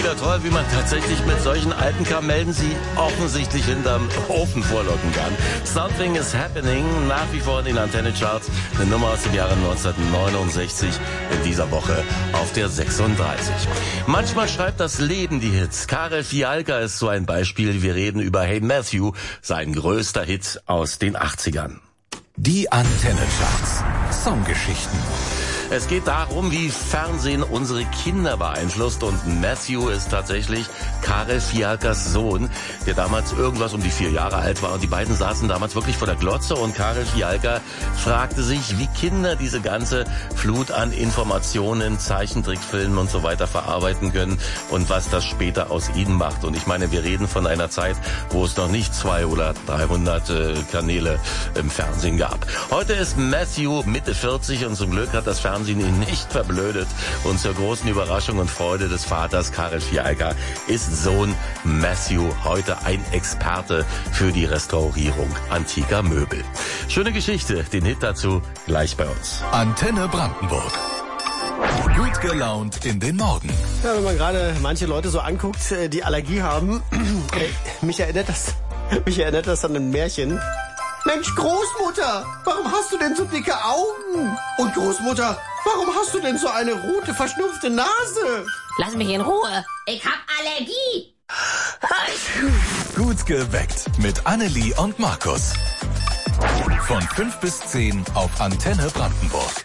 wieder toll, wie man tatsächlich mit solchen alten Kamellen sie offensichtlich hinterm Ofen vorlocken kann. Something is Happening, nach wie vor in den Antenne-Charts. Eine Nummer aus dem Jahre 1969, in dieser Woche auf der 36. Manchmal schreibt das Leben die Hits. Karel Fialka ist so ein Beispiel. Wir reden über Hey Matthew, sein größter Hit aus den 80ern. Die Antenne-Charts. Songgeschichten. Es geht darum, wie Fernsehen unsere Kinder beeinflusst, und Matthew ist tatsächlich Karel Fialkas Sohn, der damals irgendwas um die 4 Jahre alt war, und die beiden saßen damals wirklich vor der Glotze, und Karel Fialka fragte sich, wie Kinder diese ganze Flut an Informationen, Zeichentrickfilmen und so weiter verarbeiten können und was das später aus ihnen macht. Und ich meine, wir reden von einer Zeit, wo es noch nicht 200 oder 300 Kanäle im Fernsehen gab. Heute ist Matthew Mitte 40 und zum Glück hat das Fernsehen ihn nicht verblödet, und zur großen Überraschung und Freude des Vaters Karel Fialka ist Sohn Matthew heute ein Experte für die Restaurierung antiker Möbel. Schöne Geschichte, den Hit dazu gleich bei uns. Antenne Brandenburg. Gut gelaunt in den Morgen. Ja, wenn man gerade manche Leute so anguckt, die Allergie haben, mich erinnert das an ein Märchen. Mensch, Großmutter, warum hast du denn so dicke Augen? Und Großmutter, warum hast du denn so eine rote, verschnupfte Nase? Lass mich in Ruhe. Ich hab Allergie. Gut geweckt mit Annelie und Markus. Von 5 bis 10 auf Antenne Brandenburg.